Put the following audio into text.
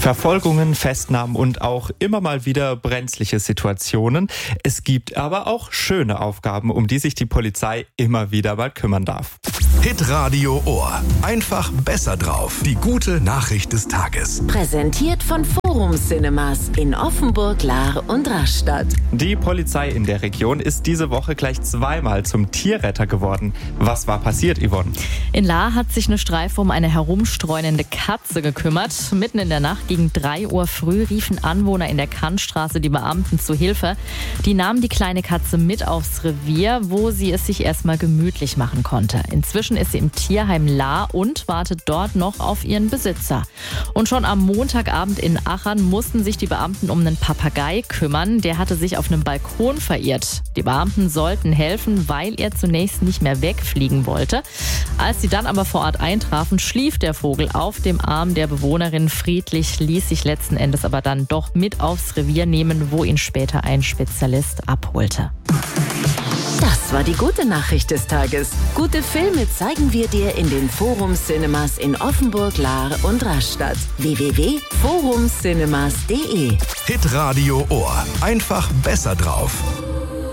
Verfolgungen, Festnahmen und auch immer mal wieder brenzliche Situationen. Es gibt aber auch schöne Aufgaben, um die sich die Polizei immer wieder mal kümmern darf. Hitradio Ohr. Einfach besser drauf. Die gute Nachricht des Tages. Präsentiert von Forum Cinemas in Offenburg, Lahr und Rastatt. Die Polizei in der Region ist diese Woche gleich zweimal zum Tierretter geworden. Was war passiert, Yvonne? In Lahr hat sich eine Streife um eine herumstreunende Katze gekümmert. Mitten in der Nacht gegen 3 Uhr früh riefen Anwohner in der Kantstraße die Beamten zu Hilfe. Die nahmen die kleine Katze mit aufs Revier, wo sie es sich erstmal gemütlich machen konnte. Inzwischen ist sie im Tierheim Lahr und wartet dort noch auf ihren Besitzer. Und schon am Montagabend in Achern mussten sich die Beamten um einen Papagei kümmern. Der hatte sich auf einem Balkon verirrt. Die Beamten sollten helfen, weil er zunächst nicht mehr wegfliegen wollte. Als sie dann aber vor Ort eintrafen, schlief der Vogel auf dem Arm der Bewohnerin friedlich, ließ sich letzten Endes aber dann doch mit aufs Revier nehmen, wo ihn später ein Spezialist abholte. Das war die gute Nachricht des Tages. Gute Filme zeigen wir dir in den Forum Cinemas in Offenburg, Lahr und Rastatt. www.forumcinemas.de. Hitradio Ohr. Einfach besser drauf.